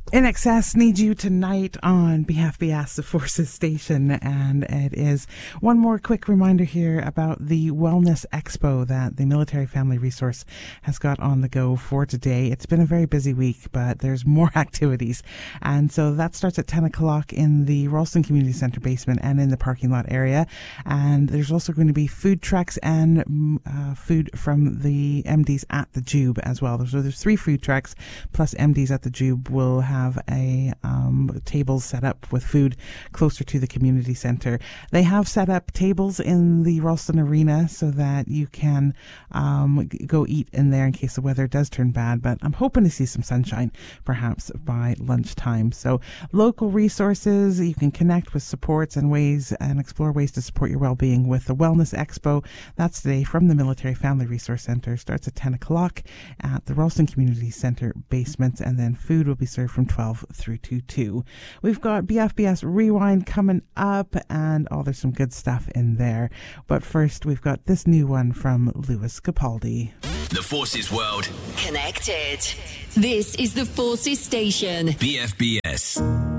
INXS needs you tonight on BFBS, the Forces Station, and it is one more quick reminder here about the Wellness Expo that the Military Family Resource has got on the go for today. It's been a very busy week, but there's more activities, and so that starts at 10 o'clock in the Ralston Community Centre basement and in the parking lot area, and there's also going to be food trucks and food from the MDs at the Jube as well. So there's 3 food trucks plus MDs at the Jube will have a tables set up with food closer to the community centre. They have set up tables in the Ralston Arena so that you can go eat in there in case the weather does turn bad, but I'm hoping to see some sunshine perhaps by lunchtime. So local resources, you can connect with supports and ways and explore ways to support your well-being with the Wellness Expo. That's today from the Military Family Resource Centre. Starts at 10 o'clock at the Ralston Community Centre basement, and then food will be served from 12 through to 2. We've got BFBS Rewind coming up, and there's some good stuff in there. But first, we've got this new one from Lewis Capaldi. The Forces World. Connected. This is the Forces Station. BFBS.